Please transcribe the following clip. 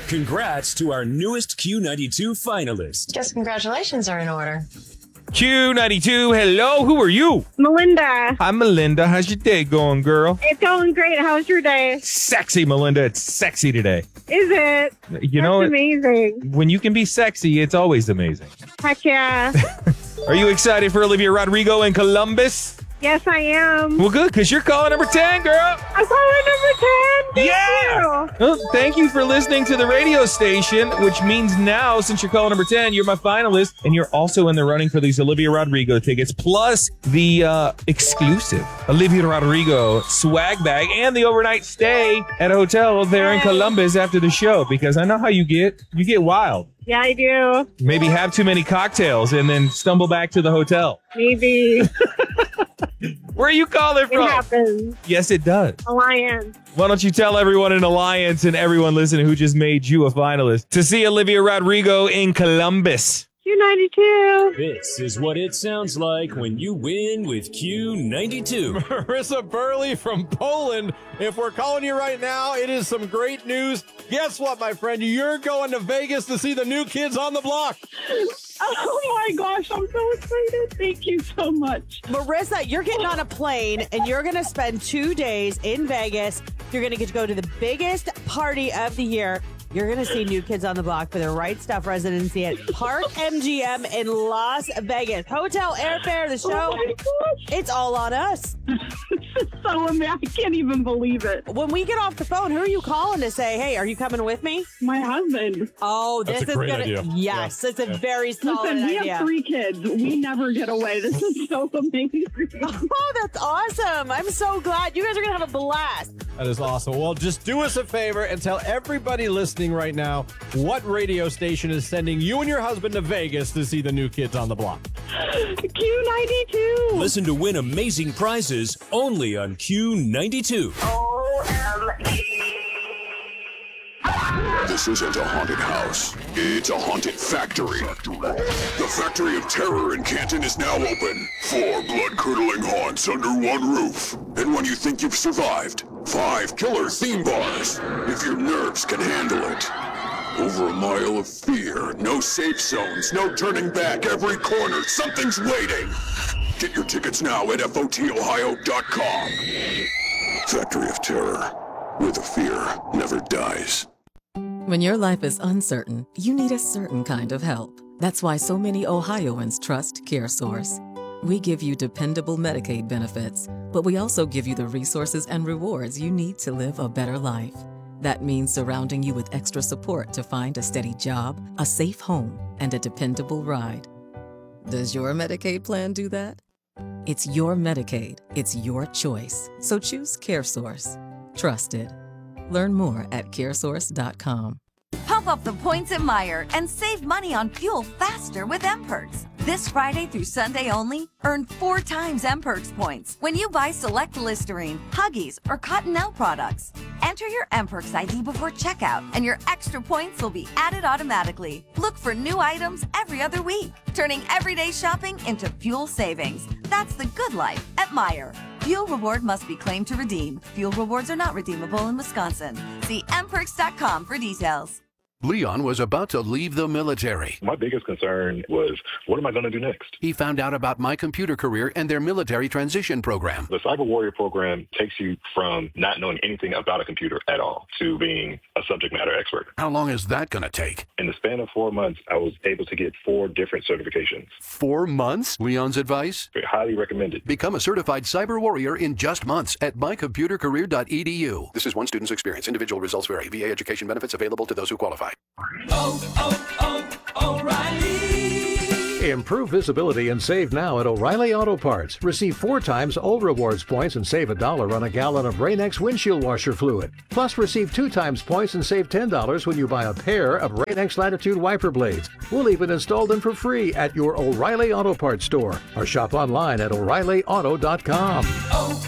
Congrats to our newest Q92 finalist. Guess congratulations are in order. Q92, hello, who are you? Melinda. Hi, Melinda. How's your day going, girl? It's going great. How's your day? Sexy, Melinda. It's sexy today. Is it? You know, That's amazing. when you can be sexy, it's always amazing. Heck yeah. Are you excited for Olivia Rodrigo in Columbus? Yes, I am. Well, good, because you're calling number 10, girl. I'm calling number 10. Thank you. Well, thank you for listening to the radio station, which means now, since you're calling number 10, you're my finalist, and you're also in the running for these Olivia Rodrigo tickets, plus the exclusive Olivia Rodrigo swag bag and the overnight stay at a hotel there in Columbus after the show, because I know how you get. You get wild. Yeah, I do. Maybe have too many cocktails and then stumble back to the hotel. Maybe. Where are you calling from? It happens. Yes, it does. Alliance. Why don't you tell everyone in Alliance and everyone listening who just made you a finalist to see Olivia Rodrigo in Columbus? Q92. This is what it sounds like when you win with Q92. Marissa Burley from Poland. If we're calling you right now, it is some great news. Guess what, my friend? You're going to Vegas to see the New Kids on the Block. Oh my gosh, I'm so excited. Thank you so much. Marissa, you're getting on a plane and you're going to spend 2 days in Vegas. You're going to get to go to the biggest party of the year. You're going to see New Kids on the Block for the Right Stuff residency at Park MGM in Las Vegas. Hotel, airfare, the show. Oh my gosh. It's all on us. It's so amazing. I can't even believe it. When we get off the phone, who are you calling to say, hey, are you coming with me? My husband. Oh, That's this a is great going idea. to... Yes, it's a very solid Listen, we idea. have 3 kids. We never get away. This is so amazing. Oh, that's awesome. I'm so glad. You guys are going to have a blast. That is awesome. Well, just do us a favor and tell everybody listening right now what radio station is sending you and your husband to Vegas to see the New Kids on the Block. Q92. Listen to win amazing prizes only on Q92. This isn't a haunted house. It's a haunted factory. The Factory of Terror in Canton is now open. 4 blood-curdling haunts under one roof. And when you think you've survived, 5 killer theme bars, if your nerves can handle it. Over a mile of fear, no safe zones, no turning back, every corner, something's waiting. Get your tickets now at FOTOhio.com. Factory of Terror, where the fear never dies. When your life is uncertain, you need a certain kind of help. That's why so many Ohioans trust CareSource. We give you dependable Medicaid benefits, but we also give you the resources and rewards you need to live a better life. That means surrounding you with extra support to find a steady job, a safe home, and a dependable ride. Does your Medicaid plan do that? It's your Medicaid. It's your choice. So choose CareSource. Trusted. Learn more at caresource.com. Pump up the points at Meijer and save money on fuel faster with M-Perks. This Friday through Sunday only, earn 4 times M-Perks points when you buy select Listerine, Huggies, or Cottonelle products. Enter your M-Perks ID before checkout, and your extra points will be added automatically. Look for new items every other week, turning everyday shopping into fuel savings. That's the good life at Meijer. Fuel reward must be claimed to redeem. Fuel rewards are not redeemable in Wisconsin. See mperks.com for details. Leon was about to leave the military. My biggest concern was, what am I going to do next? He found out about My Computer Career and their military transition program. The Cyber Warrior program takes you from not knowing anything about a computer at all to being a subject matter expert. How long is that going to take? In the span of 4 months, I was able to get 4 different certifications. 4 months? Leon's advice? Highly recommended. Become a certified cyber warrior in just months at mycomputercareer.edu. This is one student's experience. Individual results vary. VA education benefits available to those who qualify. O'Reilly. Improve visibility and save now at O'Reilly Auto Parts. Receive 4 times old rewards points and save $1 on a gallon of Rain-X windshield washer fluid. Plus, receive 2 times points and save $10 when you buy a pair of Rain-X Latitude wiper blades. We'll even install them for free at your O'Reilly Auto Parts store or shop online at O'ReillyAuto.com.